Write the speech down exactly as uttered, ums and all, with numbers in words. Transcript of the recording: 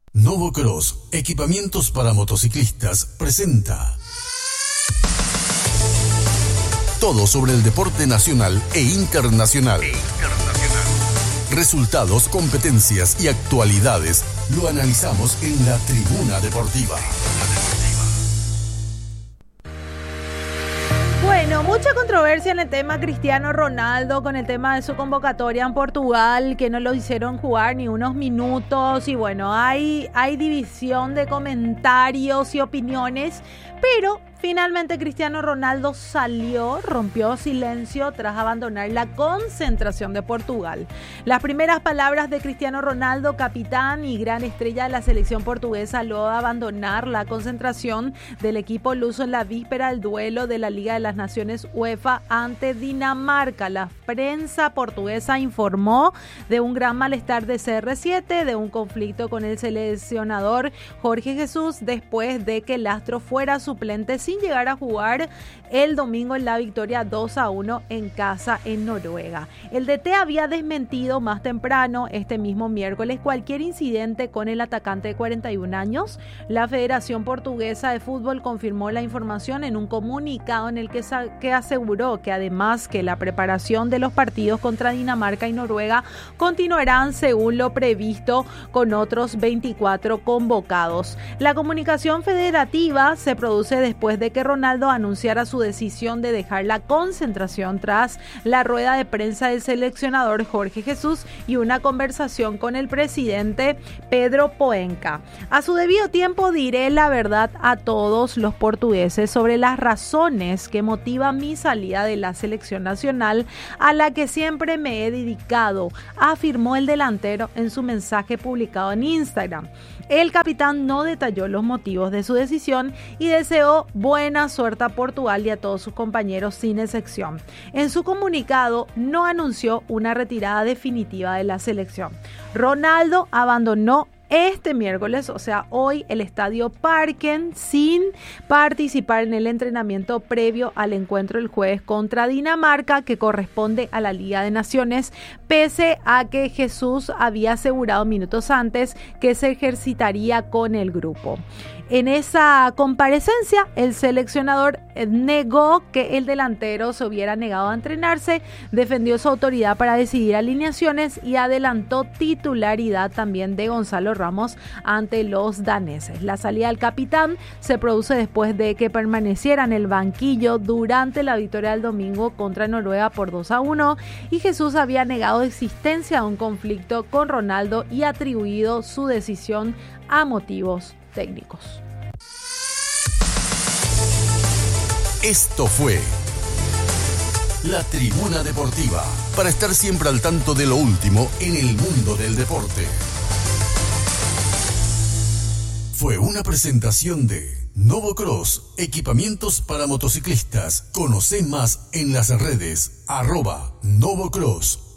Novocross, equipamientos para motociclistas, presenta todo sobre el deporte nacional e internacional. E internacional. Resultados, competencias y actualidades lo analizamos en la Tribuna Deportiva. Bueno, mucha controversia en el tema Cristiano Ronaldo, con el tema de su convocatoria en Portugal, que no lo hicieron jugar ni unos minutos. Y bueno, hay, hay división de comentarios y opiniones, pero finalmente Cristiano Ronaldo salió, rompió silencio tras abandonar la concentración de Portugal. Las primeras palabras de Cristiano Ronaldo, capitán y gran estrella de la selección portuguesa, luego de abandonar la concentración del equipo luso en la víspera del duelo de la Liga de las Naciones UEFA ante Dinamarca. La prensa portuguesa informó de un gran malestar de C R siete, de un conflicto con el seleccionador Jorge Jesús después de que el astro fuera suplente sin llegar a jugar el domingo en la victoria dos a uno en casa en Noruega. El D T había desmentido más temprano este mismo miércoles cualquier incidente con el atacante de cuarenta y un años. La Federación Portuguesa de Fútbol confirmó la información en un comunicado en el que, que aseguró que además que la preparación de los partidos contra Dinamarca y Noruega continuarán según lo previsto con otros veinticuatro convocados. La comunicación federativa se produce después de que Ronaldo anunciara su decisión de dejar la concentración tras la rueda de prensa del seleccionador Jorge Jesús y una conversación con el presidente Pedro Poenca. A su debido tiempo diré la verdad a todos los portugueses sobre las razones que motivan mi salida de la selección nacional, a la que siempre me he dedicado, afirmó el delantero en su mensaje publicado en Instagram. El capitán no detalló los motivos de su decisión y deseó buena suerte a Portugal y a todos sus compañeros sin excepción. En su comunicado no anunció una retirada definitiva de la selección. Ronaldo abandonó este miércoles, o sea hoy, el Estadio Parken sin participar en el entrenamiento previo al encuentro el jueves contra Dinamarca, que corresponde a la Liga de Naciones, pese a que Jesús había asegurado minutos antes que se ejercitaría con el grupo. En esa comparecencia, el seleccionador negó que el delantero se hubiera negado a entrenarse, defendió su autoridad para decidir alineaciones y adelantó titularidad también de Gonzalo Ramos ante los daneses. La salida del capitán se produce después de que permaneciera en el banquillo durante la victoria del domingo contra Noruega por dos a uno, y Jesús había negado existencia de un conflicto con Ronaldo y atribuido su decisión a motivos técnicos. Esto fue La Tribuna Deportiva, para estar siempre al tanto de lo último en el mundo del deporte. Fue una presentación de Novocross, equipamientos para motociclistas. Conoce más en las redes arroba Novocross.